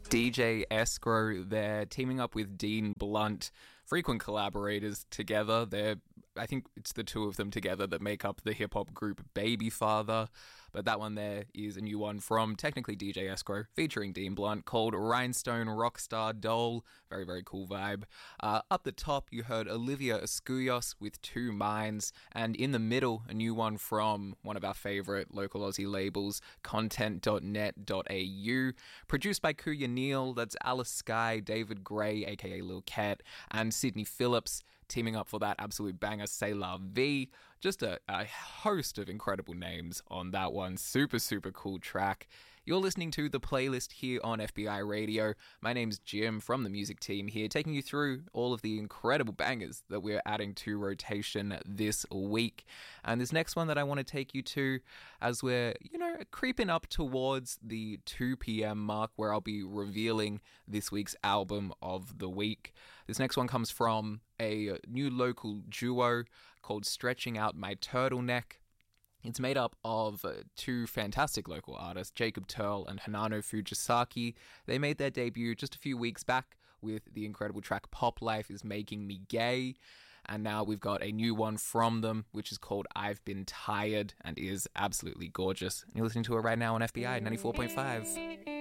DJ Escrow, they're teaming up with Dean Blunt, frequent collaborators together. I think it's the two of them together that make up the hip-hop group Babyfather, but that one there is a new one from technically DJ Escrow, featuring Dean Blunt, called Rhinestone Rockstar Doll. Very, very cool vibe. Up the top, you heard Olivia Escuyos with Two Minds, and in the middle, a new one from one of our favourite local Aussie labels, content.net.au, produced by Kuya Neal. That's Alice Skye, David Gray, aka Lil Cat, and Sydney Phillips, teaming up for that absolute banger, C'est La Vie. Just a host of incredible names on that one. Super, super cool track. You're listening to The Playlist here on FBI Radio. My name's Jim from the music team here, taking you through all of the incredible bangers that we're adding to rotation this week. And this next one that I want to take you to, as we're, creeping up towards the 2 p.m. mark, where I'll be revealing this week's album of the week. This next one comes from a new local duo called Stretching Out My Turtleneck. It's made up of two fantastic local artists, Jacob Turl and Hanano Fujisaki. They made their debut just a few weeks back with the incredible track Pop Life Is Making Me Gay. And now we've got a new one from them, which is called I've Been Tired and is absolutely gorgeous. And you're listening to it right now on FBI 94.5.